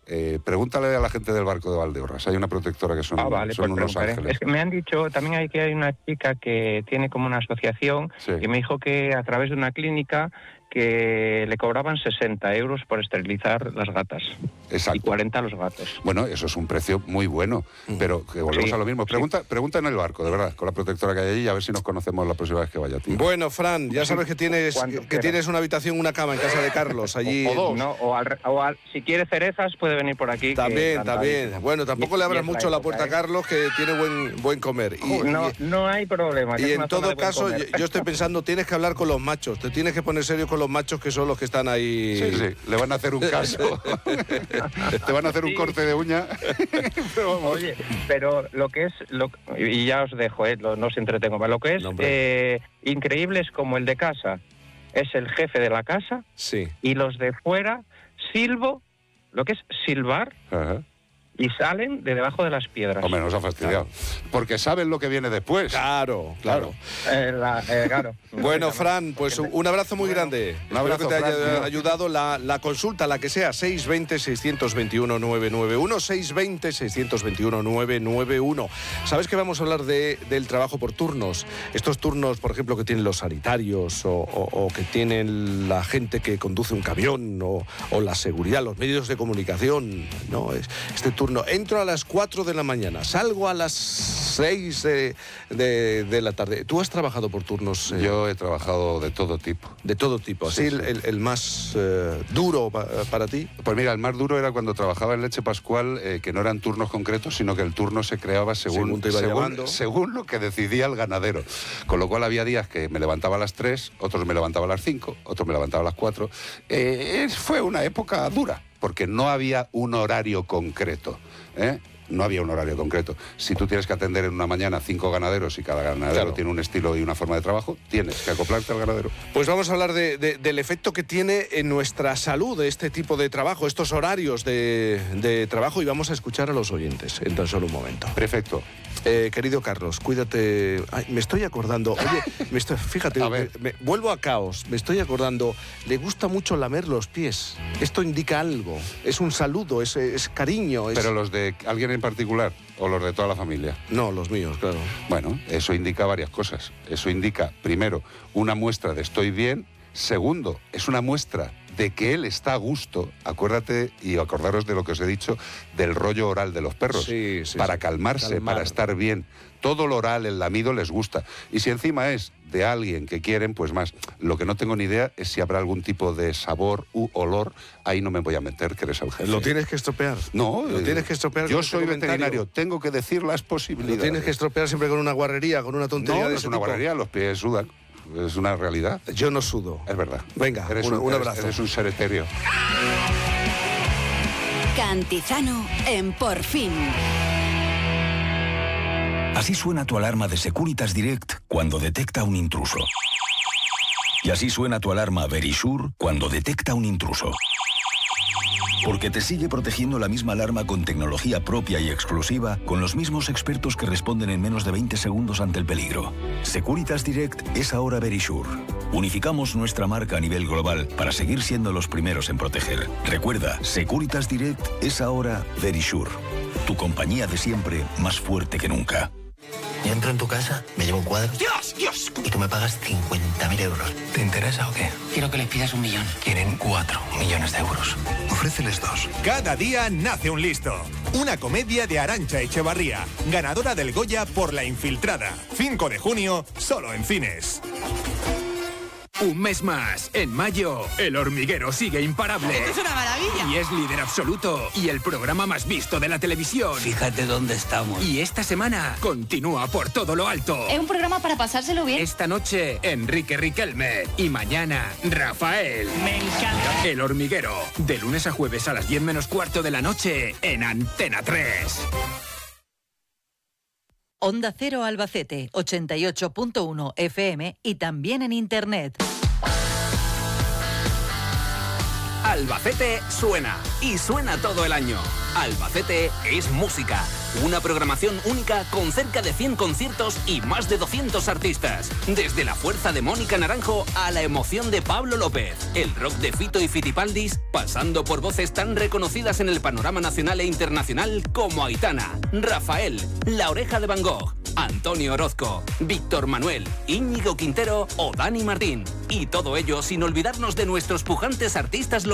Pregúntale a la gente del barco de Valdeorras. Hay una protectora que son pues unos ángeles. Es que me han dicho, también hay una chica que tiene como una asociación y me dijo que a través de una clínica que le cobraban 60 euros por esterilizar las gatas. Exacto. Y 40 a los gatos. Bueno, eso es un precio muy bueno, pero que volvemos a lo mismo. Pregunta en el barco, de verdad, con la protectora que hay allí, a ver si nos conocemos la próxima vez que vaya, tío. Bueno, Fran, ya sabes que tienes una habitación, una cama en casa de Carlos, allí. Si quiere cerezas, puede venir por aquí. También. Bueno, tampoco le abras mucho la puerta a Carlos, que tiene buen comer. No hay problema. Y en todo caso, yo estoy pensando, tienes que hablar con los machos, te tienes que poner serio con los machos, que son los que están ahí. Sí, le van a hacer un caso. Te van a hacer un corte de uña. Oye, pero lo que es, y ya os dejo, no os entretengo más, lo que es increíble es como el de casa es el jefe de la casa, y los de fuera silbo, lo que es silbar. Ajá. Y salen de debajo de las piedras. Hombre, nos ha fastidiado. Claro. Porque saben lo que viene después. Claro. Claro. Bueno, Fran, pues un abrazo muy grande. Un abrazo, espero que te haya ayudado la consulta, la que sea, 620-621-991, 620-621-991. ¿Sabes que vamos a hablar del trabajo por turnos? Estos turnos, por ejemplo, que tienen los sanitarios o que tienen la gente que conduce un camión o la seguridad, los medios de comunicación, ¿no? Este turno. Entro a las 4 de la mañana, salgo a las 6 de la tarde. ¿Tú has trabajado por turnos? Yo he trabajado de todo tipo. De todo tipo. ¿Así sí. El más duro para ti? Pues mira, el más duro era cuando trabajaba en Leche Pascual, que no eran turnos concretos, sino que el turno se creaba según lo que decidía el ganadero. Con lo cual había días que me levantaba a las 3, otros me levantaba a las 5, otros me levantaba a las 4. Fue una época dura, porque no había un horario concreto, No había un horario concreto. Si tú tienes que atender en una mañana 5 ganaderos y cada ganadero tiene un estilo y una forma de trabajo, tienes que acoplarte al ganadero. Pues vamos a hablar del efecto que tiene en nuestra salud este tipo de trabajo, estos horarios de trabajo, y vamos a escuchar a los oyentes en tan solo un momento. Perfecto. Querido Carlos, cuídate. Ay, me estoy acordando. Oye, fíjate, vuelvo a caos. Me estoy acordando. Le gusta mucho lamer los pies. Esto indica algo. Es un saludo, es cariño. ¿Pero los de alguien en particular o los de toda la familia? No, los míos, claro. Bueno, eso indica varias cosas. Eso indica, primero, una muestra de estoy bien. Segundo, es una muestra de que él está a gusto. Acuérdate y acordaros de lo que os he dicho del rollo oral de los perros. Para calmarse, para estar bien. Todo lo oral, el lamido les gusta. Y si encima es de alguien que quieren, pues más. Lo que no tengo ni idea es si habrá algún tipo de sabor u olor. Ahí no me voy a meter, que eres el jefe. ¿Lo tienes que estropear? No. ¿Lo tienes que estropear? Yo soy veterinario, tengo que decir las posibilidades. ¿Lo tienes que estropear siempre con una guarrería, con una tontería de ese tipo? No, es una guarrería, los pies sudan. Es una realidad. Yo no sudo. Es verdad. Venga, un abrazo. Eres un ser etéreo. Cantizano en Por Fin. Así suena tu alarma de Securitas Direct cuando detecta un intruso. Y así suena tu alarma Verisure cuando detecta un intruso. Porque te sigue protegiendo la misma alarma con tecnología propia y exclusiva, con los mismos expertos que responden en menos de 20 segundos ante el peligro. Securitas Direct es ahora Verisure. Unificamos nuestra marca a nivel global para seguir siendo los primeros en proteger. Recuerda, Securitas Direct es ahora Verisure. Tu compañía de siempre, más fuerte que nunca. Yo entro en tu casa, me llevo un cuadro. ¡Dios! Y tú me pagas 50.000 euros. ¿Te interesa o qué? Quiero que les pidas 1 millón. Quieren 4 millones de euros. Ofréceles 2. Cada día nace un listo. Una comedia de Arantxa Echevarría, ganadora del Goya por La Infiltrada. 5 de junio, solo en cines. Un mes más. En mayo, El Hormiguero sigue imparable. ¡Esto es una maravilla! Y es líder absoluto. Y el programa más visto de la televisión. Fíjate dónde estamos. Y esta semana continúa por todo lo alto. Es un programa para pasárselo bien. Esta noche, Enrique Riquelme. Y mañana, Rafael. Me encanta. El Hormiguero. De lunes a jueves a las 10 menos cuarto de la noche en Antena 3. Onda Cero Albacete, 88.1 FM y también en Internet. Albacete suena y suena todo el año. Albacete es música. Una programación única con cerca de 100 conciertos y más de 200 artistas. Desde la fuerza de Mónica Naranjo a la emoción de Pablo López. El rock de Fito y Fitipaldis, pasando por voces tan reconocidas en el panorama nacional e internacional como Aitana, Rafael, La Oreja de Van Gogh, Antonio Orozco, Víctor Manuel, Íñigo Quintero o Dani Martín. Y todo ello sin olvidarnos de nuestros pujantes artistas locales.